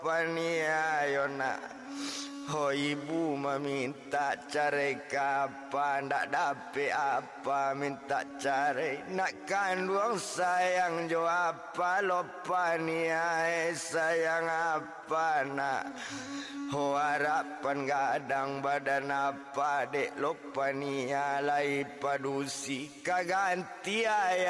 paniayona. Oh ibu meminta cari kapan, tak dapat apa minta cari. Nak kandung sayang jo apa, lupa niai sayang apa nak. Oh harapan gadang badan apa dek lupa niai lai padusi kaganti ayah.